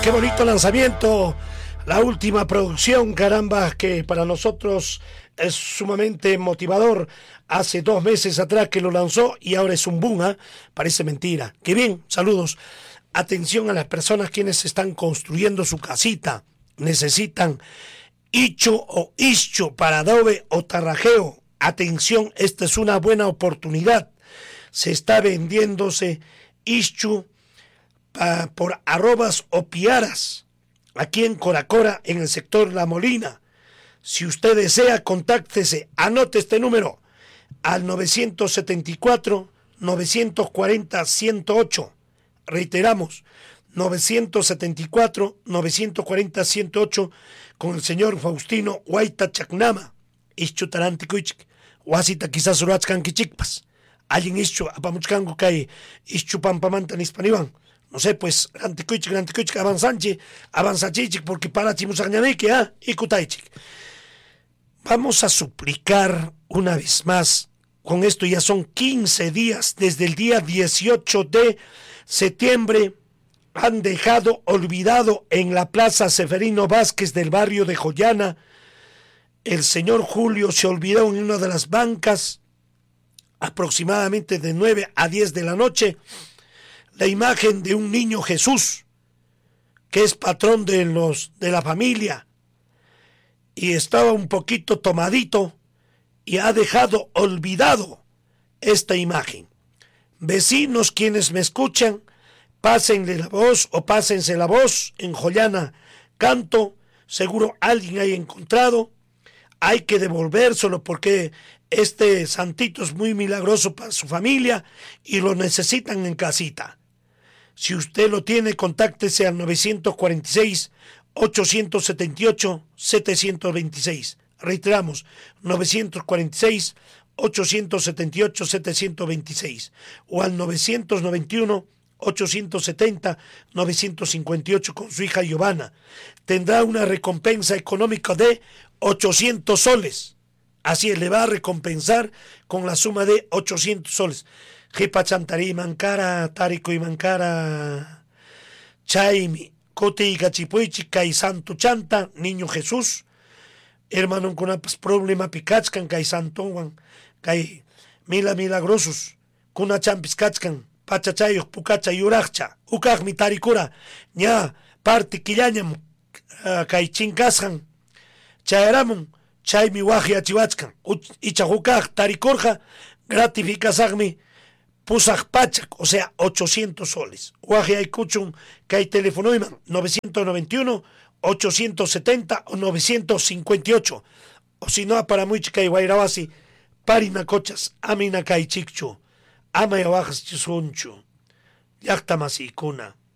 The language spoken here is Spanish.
Qué bonito lanzamiento, la última producción, caramba, que para nosotros es sumamente motivador. Hace 2 meses atrás que lo lanzó y ahora es un boom, ¿eh? Parece mentira. Qué bien, saludos. Atención a las personas quienes están construyendo su casita. Necesitan icho o ischo para adobe o tarrajeo. Atención, esta es una buena oportunidad. Se está vendiéndose ischu por arrobas o piaras aquí en Coracora, en el sector La Molina. Si usted desea, contáctese, anote este número al 974-940-108. Reiteramos, 974-940-108 con el señor Faustino Huayta Chacnama. Ischu taranticuichic, huasita quizás urachcan kichikpas. Alguien ischu apamuchcango kay ischu pampamanta nispanivan. No sé, pues, anticuichic, avanzachichic, porque para chimusañaneque, y kutaichic. Vamos a suplicar una vez más, con esto ya son 15 días, desde el día 18 de septiembre, han dejado olvidado en la Plaza Seferino Vázquez del barrio de Joyana, el señor Julio se olvidó en una de las bancas, aproximadamente de 9 a 10 de la noche, la imagen de un niño Jesús, que es patrón de la familia, y estaba un poquito tomadito y ha dejado olvidado esta imagen. Vecinos quienes me escuchan, pásenle la voz o pásense la voz en Joyana Canto, seguro alguien haya encontrado, hay que devolvérselo porque este santito es muy milagroso para su familia y lo necesitan en casita. Si usted lo tiene, contáctese al 946-878-726. Reiteramos, 946-878-726 o al 991-870-958 con su hija Giovanna. Tendrá una recompensa económica de 800 soles. Así es, le va a recompensar con la suma de 800 soles. Jipa chantari mankara, tariko y mankara, chaimi, kote y gachipuichi, kai santo chanta, niño Jesús, hermano con problema picachkan, kai santowan, kai milagrosos, kuna champis kachkan, pachachayo, pucacha y uracha, ukaj mi tarikura, ña, parti killañam, kai chinkasjan, chaeramun, chaimi waji achivachkan, ichahukaj, tarikorja, gratificasagmi, Pusaj Pachak, o sea, 800 soles. Guaje hay cuchun que hay teléfono 991, 870 o 958. O si no, para muy chica y guairabasi, parina cochas, amina kai chichu, ama y abajas chisunchu, yacta masikuna.